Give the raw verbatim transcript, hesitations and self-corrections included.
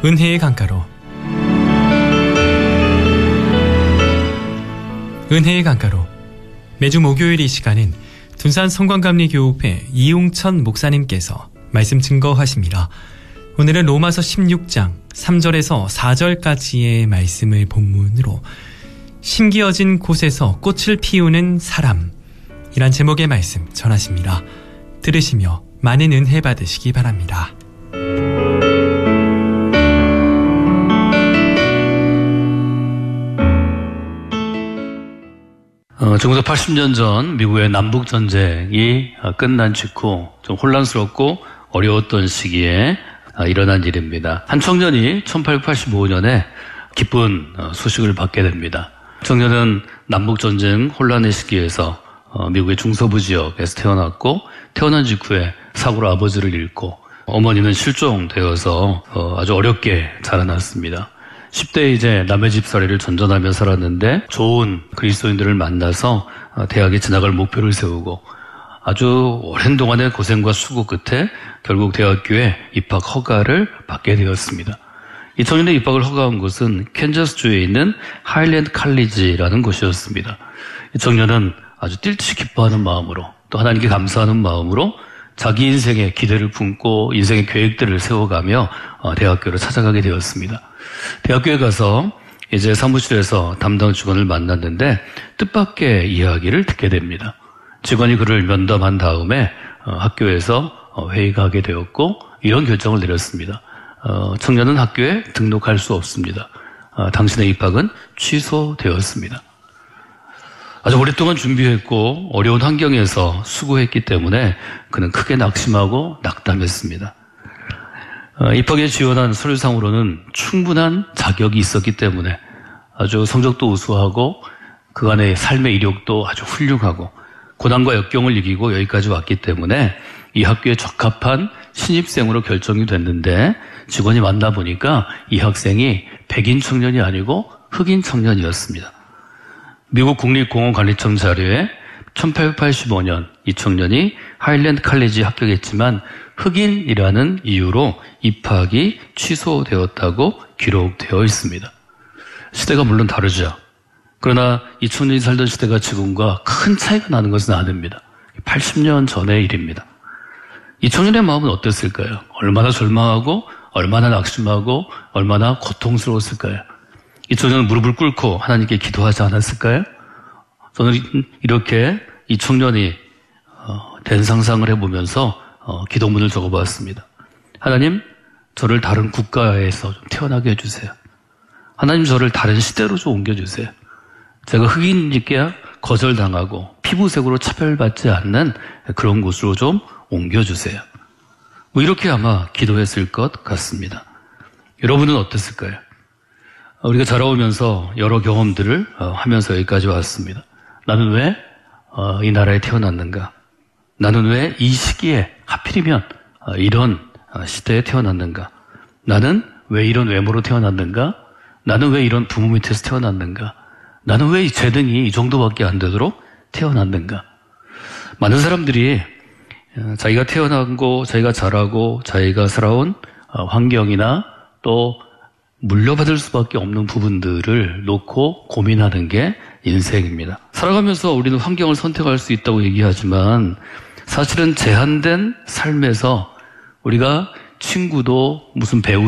은혜의 강가로. 은혜의 강가로. 매주 목요일 이 시간은 둔산 성광감리교회 이용천 목사님께서 말씀 증거하십니다. 오늘은 로마서 십육 장 삼 절에서 사 절까지의 말씀을 본문으로 심기어진 곳에서 꽃을 피우는 사람이란 제목의 말씀 전하십니다. 들으시며 많은 은혜 받으시기 바랍니다. 어, 지금부터 팔십 년 전 미국의 남북전쟁이 끝난 직후 좀 혼란스럽고 어려웠던 시기에 일어난 일입니다. 한 청년이 천팔백팔십오 년에 기쁜 소식을 받게 됩니다. 청년은 남북전쟁 혼란의 시기에서 미국의 중서부 지역에서 태어났고, 태어난 직후에 사고로 아버지를 잃고 어머니는 실종되어서 아주 어렵게 자라났습니다. 십 대에 이제 남의 집살이를 전전하며 살았는데 좋은 그리스도인들을 만나서 대학에 진학할 목표를 세우고 아주 오랜 동안의 고생과 수고 끝에 결국 대학교에 입학 허가를 받게 되었습니다. 이 청년의 입학을 허가한 곳은 캔자스주에 있는 하일랜드 칼리지라는 곳이었습니다. 이 청년은 아주 뛸듯이 기뻐하는 마음으로, 또 하나님께 감사하는 마음으로 자기 인생의 기대를 품고 인생의 계획들을 세워가며 대학교를 찾아가게 되었습니다. 대학교에 가서 이제 사무실에서 담당 직원을 만났는데 뜻밖의 이야기를 듣게 됩니다. 직원이 그를 면담한 다음에 학교에서 회의가 하게 되었고 이런 결정을 내렸습니다. 청년은 학교에 등록할 수 없습니다. 당신의 입학은 취소되었습니다. 아주 오랫동안 준비했고 어려운 환경에서 수고했기 때문에 그는 크게 낙심하고 낙담했습니다. 입학에 지원한 서류상으로는 충분한 자격이 있었기 때문에 아주 성적도 우수하고 그간의 삶의 이력도 아주 훌륭하고 고난과 역경을 이기고 여기까지 왔기 때문에 이 학교에 적합한 신입생으로 결정이 됐는데 직원이 만나보니까 이 학생이 백인 청년이 아니고 흑인 청년이었습니다. 미국 국립공원관리청 자료에 천팔백팔십오 년 이 청년이 하일랜드 칼리지에 합격했지만 흑인이라는 이유로 입학이 취소되었다고 기록되어 있습니다. 시대가 물론 다르죠. 그러나 이 청년이 살던 시대가 지금과 큰 차이가 나는 것은 아닙니다. 팔십 년 전의 일입니다. 이 청년의 마음은 어땠을까요? 얼마나 절망하고 얼마나 낙심하고 얼마나 고통스러웠을까요? 이 청년은 무릎을 꿇고 하나님께 기도하지 않았을까요? 저는 이렇게 이 청년이 된 상상을 해보면서 기도문을 적어봤습니다. 하나님, 저를 다른 국가에서 좀 태어나게 해주세요. 하나님, 저를 다른 시대로 좀 옮겨주세요. 제가 흑인이니까 거절당하고 피부색으로 차별받지 않는 그런 곳으로 좀 옮겨주세요. 뭐 이렇게 아마 기도했을 것 같습니다. 여러분은 어땠을까요? 우리가 자라오면서 여러 경험들을 하면서 여기까지 왔습니다. 나는 왜 이 나라에 태어났는가? 나는 왜 이 시기에 하필이면 이런 시대에 태어났는가? 나는 왜 이런 외모로 태어났는가? 나는 왜 이런 부모 밑에서 태어났는가? 나는 왜 이 재능이 이 정도밖에 안 되도록 태어났는가? 많은 사람들이 자기가 태어나고 자기가 자라고 자기가 살아온 환경이나 또 물려받을 수밖에 없는 부분들을 놓고 고민하는 게 인생입니다. 살아가면서 우리는 환경을 선택할 수 있다고 얘기하지만 사실은 제한된 삶에서 우리가 친구도 무슨 배우